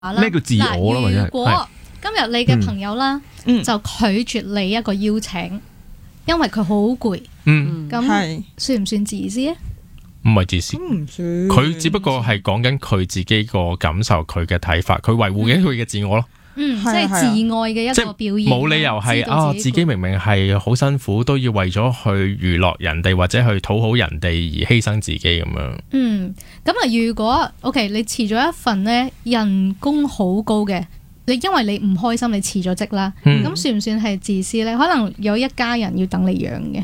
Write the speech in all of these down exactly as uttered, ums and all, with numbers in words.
咩叫自我啦？或者係如果今日你嘅朋友啦， 嗯、 就拒絕你一個邀請，因為佢好攰， 嗯， 咁算唔算自私啊？ 唔係自私， 唔算。 佢只不過係講緊佢自己個感受，佢嘅睇法，佢維護緊佢嘅自我咯。 嗯，即係自愛嘅一個表現。 冇理由係啊，自己明明係好辛苦，都要為咗去娛樂人哋或者去討好人哋而犧牲自己咁樣。 嗯，咁啊，如果 OK，你辭咗一份呢人工好高嘅，你因為你唔開心，你辭咗職啦，咁、嗯、算唔算係自私呢？可能有一家人要等你養嘅。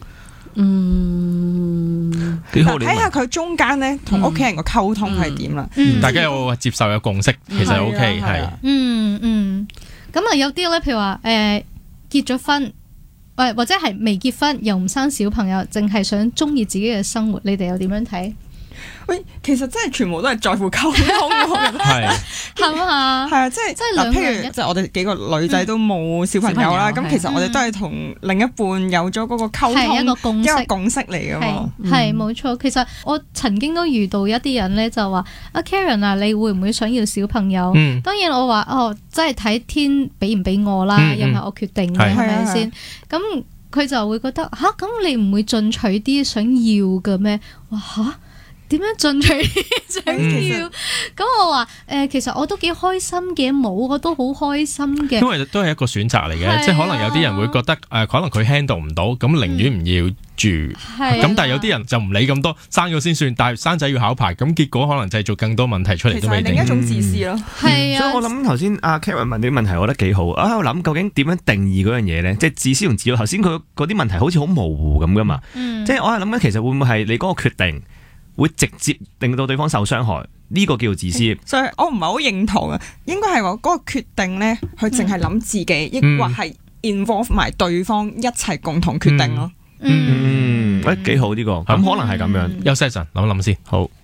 嗯，睇下佢中間咧同屋企人個溝通係點啦。 大家有接受有共識，其實 O K 係。 嗯嗯，咁啊有啲咧，譬如話誒、呃、結咗婚，或或者係未結婚又唔生小朋友，淨係想中意自己嘅生活，你哋又點樣睇？ 喂，其實真係全部都係在乎溝通嘅， 係係嘛？ 係啊，即係即係兩個人一， 譬如即係我哋幾個女仔都冇小朋友啦，咁、嗯、其實我哋都係同另一半有咗嗰個溝通， 係一個共識， 一個共識嚟噶嘛。 係冇錯。其實我曾經都遇到一啲人咧，就話阿 Karen 啊，你會唔會想要小朋友？嗯、當然我話哦，真係睇天俾唔俾我啦，嗯、又唔係我決定嘅，係咪先？咁佢就會覺得吓，咁你唔會進取啲想要嘅咩？哇吓！點樣進取想要？咁、嗯、我話誒、呃，其實我都幾開心嘅，冇我都好開心嘅。因為都係一個選擇嚟嘅，啊、即係可能有啲人會覺得誒、呃，可能佢 handle 唔到，咁寧願唔要住。咁、嗯、但係有啲人就唔理咁多，生咗先算。但係生仔要考牌，咁結果可能製造更多問題出嚟都未定。 其實係另一種自私咯。 係、嗯、啊， 所以我諗頭先阿 Karen 問啲問題，我覺得幾好啊！我諗究竟點樣定義嗰樣嘢咧？即係自私同自我。頭先佢嗰啲問題好似好模糊咁噶嘛。嗯、即係我係諗緊，其實會唔會係你嗰個決定？會直接令到對方受傷害，呢、這個叫自私。 所以我唔係好認同啊，應該係話嗰個決定咧，佢淨係諗自己，抑、嗯、或係 involve 埋對方一齊共同決定咯。 嗯，誒、嗯，幾、嗯欸、好呢、這個，咁、嗯、可能係咁樣。 休息一陣，諗諗先，好。